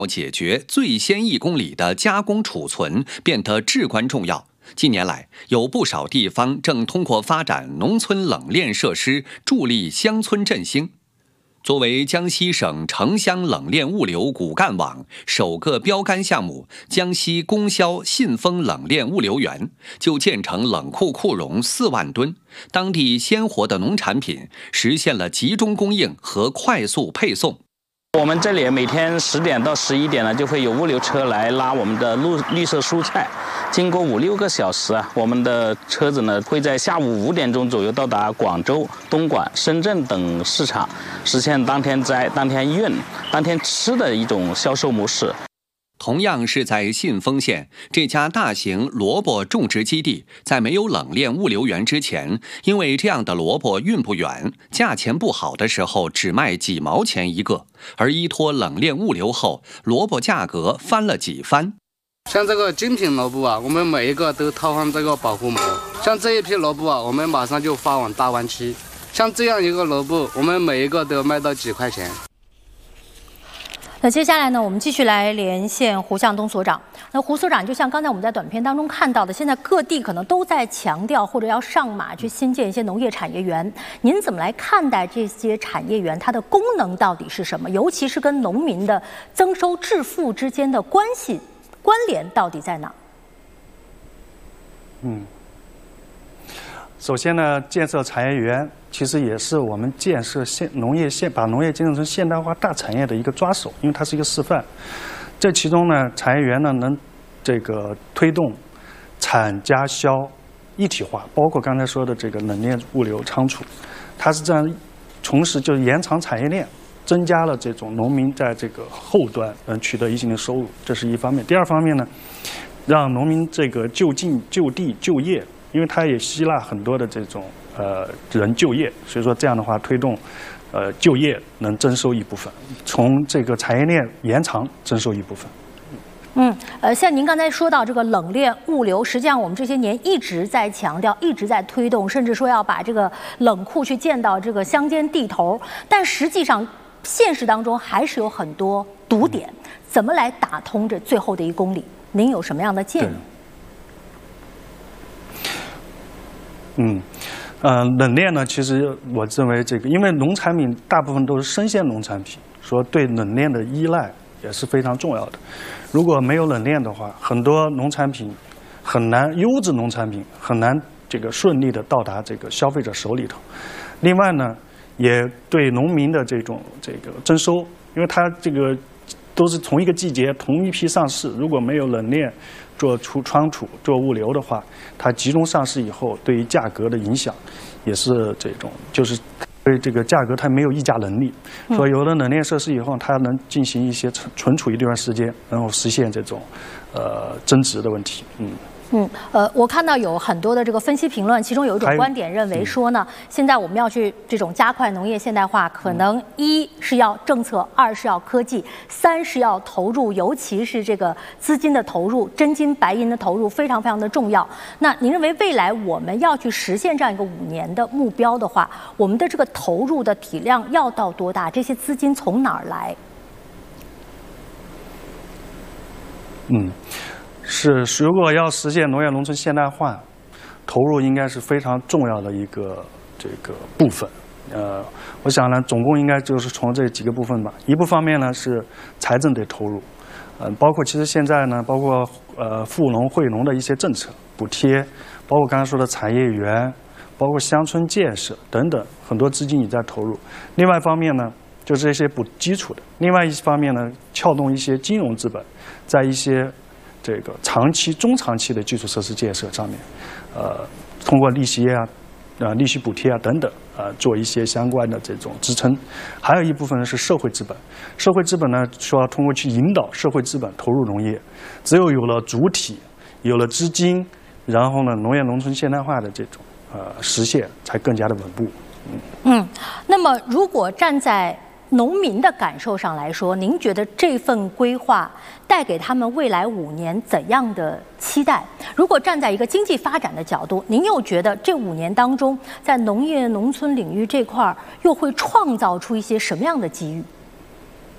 解决最先1公里的加工储存变得至关重要。近年来，有不少地方正通过发展农村冷链设施，助力乡村振兴。作为江西省城乡冷链物流骨干网首个标杆项目，江西供销信丰冷链物流园就建成冷库库容4万吨，当地鲜活的农产品实现了集中供应和快速配送。 我们这里每天10点到11点呢，就会有物流车来拉我们的绿色蔬菜。经过5、6个小时啊，我们的车子呢会在下午5点钟左右到达广州、东莞、深圳等市场，实现当天摘、当天运、当天吃的一种销售模式。 同样是在信丰县，这家大型萝卜种植基地在没有冷链物流园之前，因为这样的萝卜运不远，价钱不好的时候只卖几毛钱一个，而依托冷链物流后，萝卜价格翻了几番。 像这个精品萝卜啊，我们每一个都套上这个保护膜。像这一批萝卜啊，我们马上就发往大湾区。像这样一个萝卜，我们每一个都卖到几块钱。 那接下来呢，我们继续来连线胡向东所长。那胡所长，就像刚才我们在短片当中看到的，现在各地可能都在强调或者要上马去新建一些农业产业园。您怎么来看待这些产业园？它的功能到底是什么？尤其是跟农民的增收致富之间的关联到底在哪？ 首先呢，建设产业园其实也是我们建设把农业建设成现代化大产业的一个抓手，因为它是一个示范。这其中呢，产业园呢能推动产加销一体化，包括刚才说的这个冷链物流仓储，它是这样同时就延长产业链，增加了这种农民在这个后端取得一定的收入，这是一方面。第二方面呢，让农民这个就近就地就业，因为它也吸纳很多的这种人就业，所以说这样的话推动就业能增收一部分，从这个产业链延长增收一部分。 像您刚才说到这个冷链物流，实际上我们这些年一直在强调，一直在推动，甚至说要把这个冷库去建到这个乡间地头，但实际上现实当中还是有很多堵点，怎么来打通这最后的1公里？您有什么样的建议？ 冷链呢，其实我认为因为农产品大部分都是生鲜农产品，说对冷链的依赖也是非常重要的。如果没有冷链的话，很多农产品优质农产品很难顺利的到达这个消费者手里头。另外呢，也对农民的这个征收，因为它都是同一个季节同一批上市，如果没有冷链做仓储做物流的话，它集中上市以后，对于价格的影响也是就是对这个价格它没有议价能力。所以有了冷链设施以后，它能进行一些存储一段时间，然后实现这种增值的问题。 我看到有很多的这个分析评论，其中有一种观点认为说呢，现在我们要去这种加快农业现代化，可能1是要政策，2是要科技，3是要投入，尤其是这个资金的投入，真金白银的投入非常非常的重要。那您认为未来我们要去实现这样一个5年的目标的话，我们的这个投入的体量要到多大？这些资金从哪儿来？ 如果要实现农业农村现代化，投入应该是非常重要的一个部分。我想呢，总共应该就是从这几个部分吧。一部分面呢是财政得投入，包括其实现在呢，包括富农惠农的一些政策补贴，包括刚才说的产业园，包括乡村建设等等，很多资金也在投入。另外一方面呢，就是这些补基础的；另外一方面呢，撬动一些金融资本，在一些长期、中长期的基础设施建设上面，通过利息利息补贴等等，做一些相关的这种支撑。还有一部分呢是社会资本，社会资本呢说要通过去引导社会资本投入农业，只有有了主体，有了资金，然后呢，农业农村现代化的这种实现才更加的稳步。 那么如果站在农民的感受上来说，您觉得这份规划带给他们未来5年怎样的期待？如果站在一个经济发展的角度，您又觉得这5年当中，在农业农村领域这块又会创造出一些什么样的机遇？